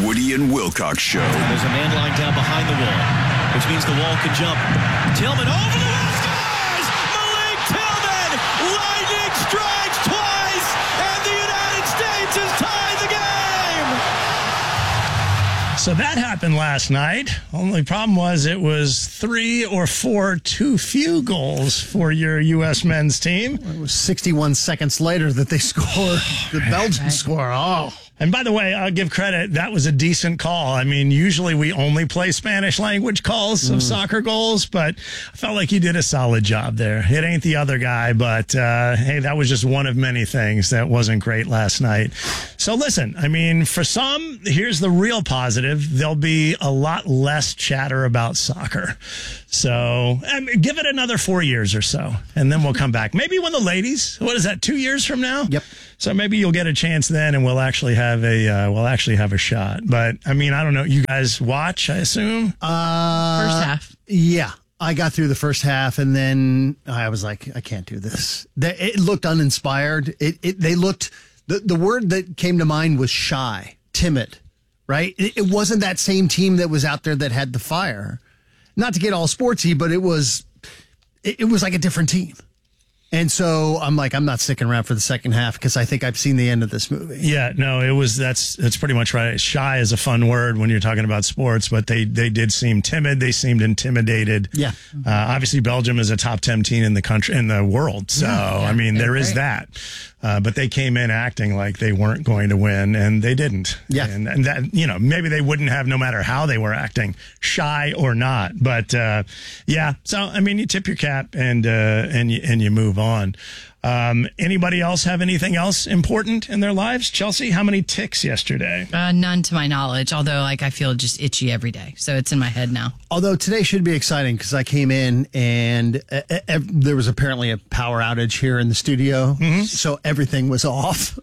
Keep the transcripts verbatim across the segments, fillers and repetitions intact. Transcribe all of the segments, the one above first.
Woody and Wilcox Show. There's a man lying down behind the wall, which means the wall can jump. Tillman over the wall, scores! Malik Tillman! Lightning strikes twice, and the United States has tied the game! So that happened last night. Only problem was it was three or four too few goals for your U S men's team. It was sixty-one seconds later that they scored the Belgian score. Oh. And by the way, I'll give credit. That was a decent call. I mean, usually we only play Spanish language calls of mm. soccer goals, but I felt like you did a solid job there. It ain't the other guy, but uh, hey, that was just one of many things that wasn't great last night. So listen, I mean, for some, here's the real positive. There'll be a lot less chatter about soccer. So I mean, give it another four years or so, and then we'll come back. Maybe when the ladies, what is that, two years from now? Yep. So maybe you'll get a chance then, and we'll actually have a uh, we'll actually have a shot. But I mean, I don't know. You guys watch, I assume. Uh, first half. Yeah, I got through the first half, and then I was like, I can't do this. They, it looked uninspired. It, it they looked. The the word that came to mind was shy, timid. Right. It, it wasn't that same team that was out there that had the fire. Not to get all sportsy, but it was it, it was like a different team. And so I'm like, I'm not sticking around for the second half because I think I've seen the end of this movie. Yeah, no, it was, that's, that's pretty much right. Shy is a fun word when you're talking about sports, but they, they did seem timid. They seemed intimidated. Yeah. Uh, obviously Belgium is a top ten team in the country, in the world. So, yeah, yeah, I mean, there is that. Uh, but they came in acting like they weren't going to win, and they didn't. Yeah. And, and that, you know, maybe they wouldn't have no matter how they were acting, shy or not. But, uh, yeah. So, I mean, you tip your cap and, uh, and you, and you move on. Um, anybody else have anything else important in their lives? Chelsea, how many ticks yesterday? Uh, none to my knowledge, although like I feel just itchy every day. So it's in my head now. Although today should be exciting because I came in and uh, uh, there was apparently a power outage here in the studio. Mm-hmm. So everything was off.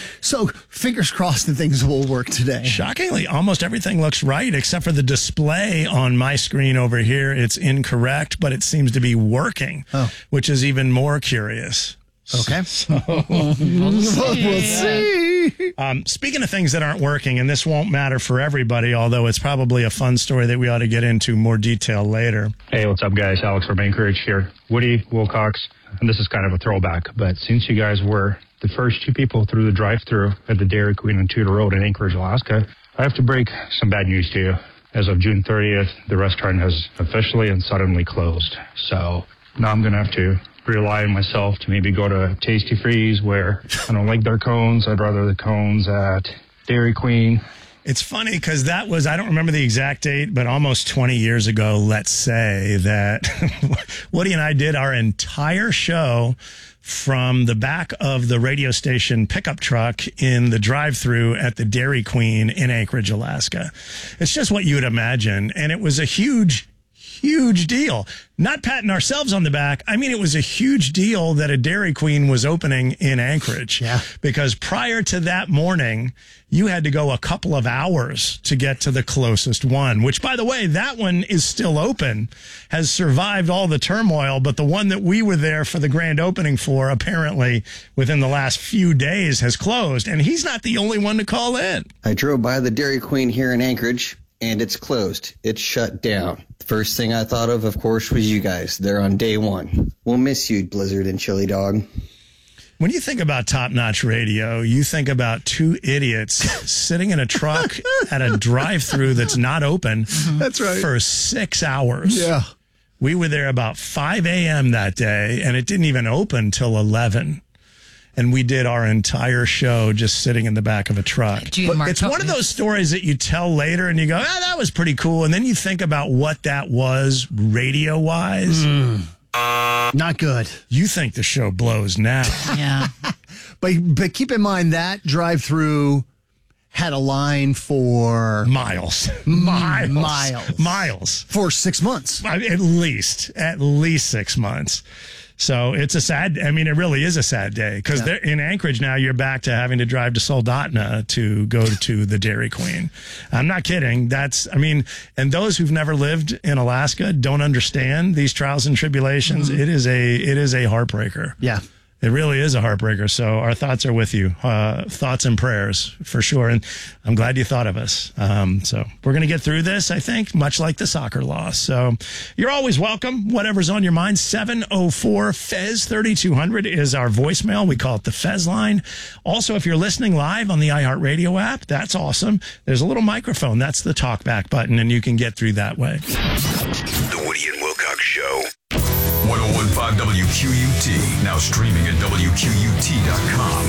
So fingers crossed that things will work today. Shockingly, almost everything looks right except for the display on my screen over here. It's incorrect, but it seems to be working, oh. which is even more curious. Okay. So, we'll see. We'll see. Um, speaking of things that aren't working, and this won't matter for everybody, although it's probably a fun story that we ought to get into more detail later. Hey, what's up, guys? Alex from Anchorage here. Woody, Wilcox, and this is kind of a throwback, but since you guys were the first two people through the drive-thru at the Dairy Queen on Tudor Road in Anchorage, Alaska, I have to break some bad news to you. As of June thirtieth, the restaurant has officially and suddenly closed. So now I'm going to have to rely on myself to maybe go to Tasty Freeze, where I don't like their cones. I'd rather the cones at Dairy Queen. It's funny because that was, I don't remember the exact date, but almost twenty years ago, let's say, that Woody and I did our entire show from the back of the radio station pickup truck in the drive-thru at the Dairy Queen in Anchorage, Alaska. It's just what you would imagine. And it was a huge, huge deal. Not patting ourselves on the back. I mean, it was a huge deal that a Dairy Queen was opening in Anchorage. Yeah. Because prior to that morning, you had to go a couple of hours to get to the closest one, which, by the way, that one is still open, has survived all the turmoil. But the one that we were there for the grand opening for, apparently within the last few days, has closed. And he's not the only one to call in. I drove by the Dairy Queen here in Anchorage, and it's closed. It's shut down. The first thing I thought of, of course, was you guys. They're on day one. We'll miss you, Blizzard and Chili Dog. When you think about top-notch radio, you think about two idiots sitting in a truck at a drive-thru that's not open That's right. for six hours. Yeah. We were there about five a.m. that day, and it didn't even open till eleven. And we did our entire show just sitting in the back of a truck. But it's one of those stories that you tell later and you go, ah, that was pretty cool. And then you think about what that was radio-wise. Mm. Not good. You think the show blows now. Yeah. but but keep in mind that drive-through had a line for miles. Miles. Miles. Miles. For six months. At least. At least six months. So it's a sad, I mean, it really is a sad day because yeah. in Anchorage now you're back to having to drive to Soldotna to go to the Dairy Queen. I'm not kidding. That's, I mean, and those who've never lived in Alaska don't understand these trials and tribulations. Mm-hmm. It is a, it is a heartbreaker. Yeah. It really is a heartbreaker. So our thoughts are with you, uh, thoughts and prayers for sure. And I'm glad you thought of us. Um, so we're going to get through this, I think, much like the soccer loss. So you're always welcome. Whatever's on your mind, seven oh four F E Z thirty-two hundred is our voicemail. We call it the Fez line. Also, if you're listening live on the iHeartRadio app, that's awesome. There's a little microphone. That's the talkback button, and you can get through that way. The Woody and Wilcox Show. one oh one point five W Q U T, now streaming at W Q U T dot com.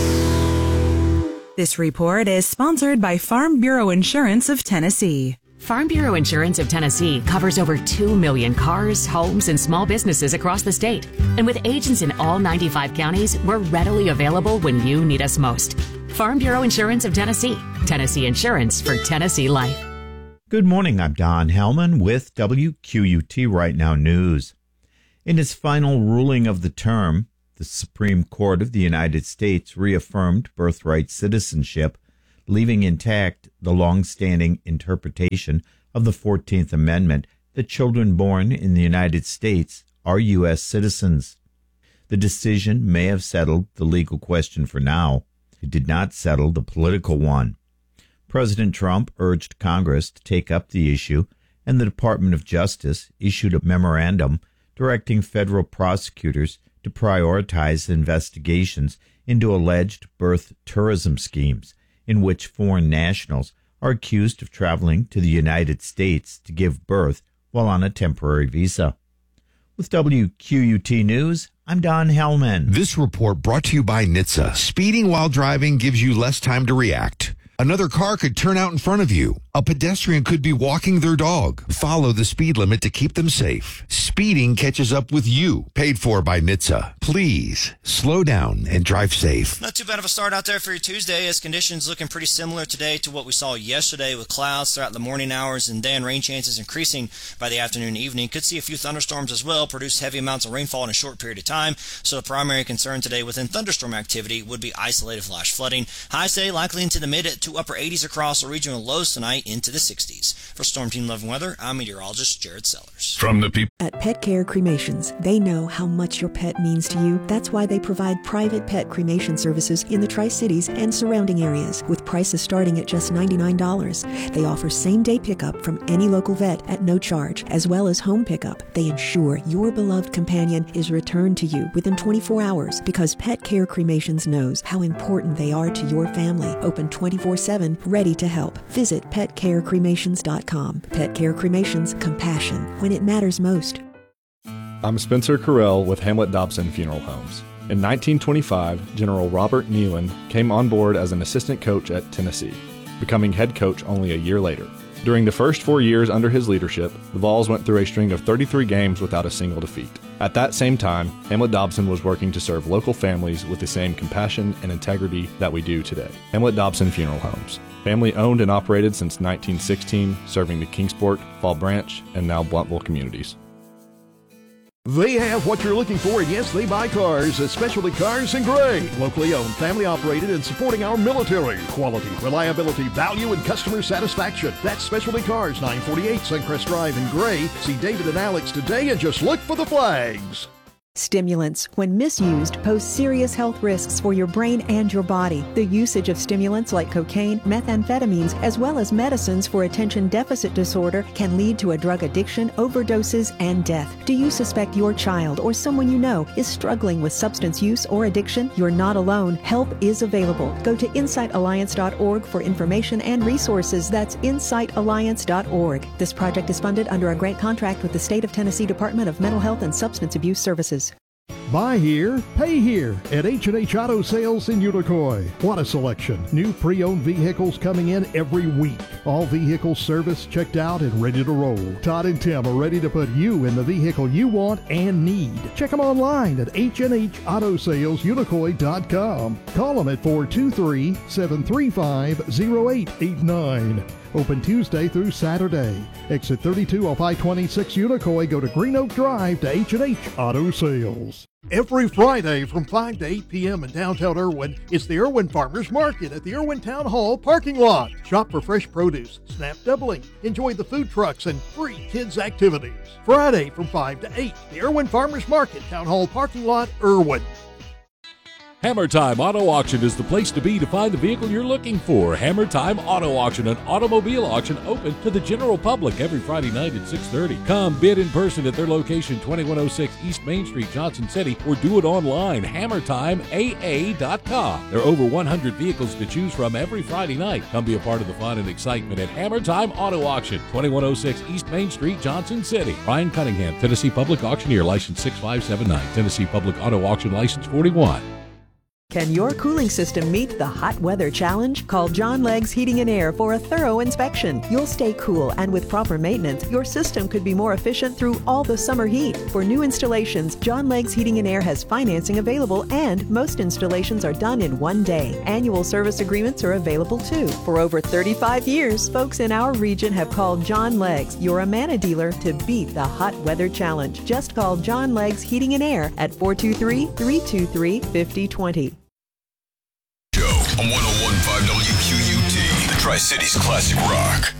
This report is sponsored by Farm Bureau Insurance of Tennessee. Farm Bureau Insurance of Tennessee covers over two million cars, homes, and small businesses across the state. And with agents in all ninety-five counties, we're readily available when you need us most. Farm Bureau Insurance of Tennessee. Tennessee Insurance for Tennessee Life. Good morning. I'm Don Hellman with W Q U T Right Now News. In its final ruling of the term, the Supreme Court of the United States reaffirmed birthright citizenship, leaving intact the long-standing interpretation of the fourteenth Amendment that children born in the United States are U S citizens. The decision may have settled the legal question for now. It did not settle the political one. President Trump urged Congress to take up the issue, and the Department of Justice issued a memorandum directing federal prosecutors to prioritize investigations into alleged birth tourism schemes in which foreign nationals are accused of traveling to the United States to give birth while on a temporary visa. With W Q U T News, I'm Don Hellman. This report brought to you by N H T S A. Speeding while driving gives you less time to react. Another car could turn out in front of you. A pedestrian could be walking their dog. Follow the speed limit to keep them safe. Speeding catches up with you. Paid for by N H T S A. Please slow down and drive safe. Not too bad of a start out there for your Tuesday, as conditions looking pretty similar today to what we saw yesterday, with clouds throughout the morning hours and then rain chances increasing by the afternoon and evening. Could see a few thunderstorms as well, produce heavy amounts of rainfall in a short period of time. So the primary concern today within thunderstorm activity would be isolated flash flooding. Highs today likely into the mid to upper eighties across the regional lows tonight into the sixties. For Storm Team eleven Weather, I'm meteorologist Jared Sellers. From the people at Pet Care Cremations, they know how much your pet means to you. That's why they provide private pet cremation services in the Tri-Cities and surrounding areas, with prices starting at just ninety-nine dollars. They offer same-day pickup from any local vet at no charge, as well as home pickup. They ensure your beloved companion is returned to you within twenty-four hours, because Pet Care Cremations knows how important they are to your family. Open twenty-four seven, ready to help. Visit pet care cremations dot com. Pet Care Cremations, compassion when it matters most. I'm Spencer Carell with Hamlet Dobson Funeral Homes. In nineteen twenty-five, General Robert Neyland came on board as an assistant coach at Tennessee, becoming head coach only a year later. During the first four years under his leadership, the Vols went through a string of thirty-three games without a single defeat. At that same time, Hamlet Dobson was working to serve local families with the same compassion and integrity that we do today. Hamlet Dobson Funeral Homes. Family owned and operated since nineteen sixteen, serving the Kingsport, Fall Branch, and now Blountville communities. They have what you're looking for, and yes, they buy cars, especially cars in gray. Locally owned, family operated, and supporting our military. Quality, reliability, value, and customer satisfaction. That's Specialty Cars, nine forty-eight Suncrest Drive in Gray. See David and Alex today and just look for the flags. Stimulants, when misused, pose serious health risks for your brain and your body. The usage of stimulants like cocaine, methamphetamines, as well as medicines for attention deficit disorder can lead to a drug addiction, overdoses, and death. Do you suspect your child or someone you know is struggling with substance use or addiction? You're not alone. Help is available. Go to insight alliance dot org for information and resources. That's insight alliance dot org. This project is funded under a grant contract with the State of Tennessee Department of Mental Health and Substance Abuse Services. Buy here, pay here at H and H Auto Sales in Unicoi. What a selection. New pre-owned vehicles coming in every week. All vehicles serviced, checked out, and ready to roll. Todd and Tim are ready to put you in the vehicle you want and need. Check them online at H and H Auto Sales Unicoi dot com. Call them at four two three, seven three five, zero eight eight nine. Open Tuesday through Saturday. Exit thirty-two off I twenty-six Unicoi. Go to Green Oak Drive to H and H Auto Sales. Every Friday from five to eight p.m. in downtown Irwin, it's the Irwin Farmers Market at the Irwin Town Hall parking lot. Shop for fresh produce, snap doubling, enjoy the food trucks, and free kids' activities. Friday from five to eight, the Irwin Farmers Market, Town Hall parking lot, Irwin. Hammer Time Auto Auction is the place to be to find the vehicle you're looking for. Hammer Time Auto Auction, an automobile auction open to the general public every Friday night at six thirty. Come bid in person at their location, twenty-one oh six East Main Street, Johnson City, or do it online, hammer time a a dot com. There are over one hundred vehicles to choose from every Friday night. Come be a part of the fun and excitement at Hammer Time Auto Auction, twenty-one oh six East Main Street, Johnson City. Brian Cunningham, Tennessee Public Auctioneer, license six five seven nine, Tennessee Public Auto Auction, license forty-one. Can your cooling system meet the hot weather challenge? Call John Leggs Heating and Air for a thorough inspection. You'll stay cool, and with proper maintenance, your system could be more efficient through all the summer heat. For new installations, John Leggs Heating and Air has financing available, and most installations are done in one day. Annual service agreements are available too. For over thirty-five years, folks in our region have called John Leggs, your Amana dealer, to beat the hot weather challenge. Just call John Leggs Heating and Air at four two three, three two three, five oh two oh. On one oh one point five W Q U T, the Tri-Cities Classic Rock.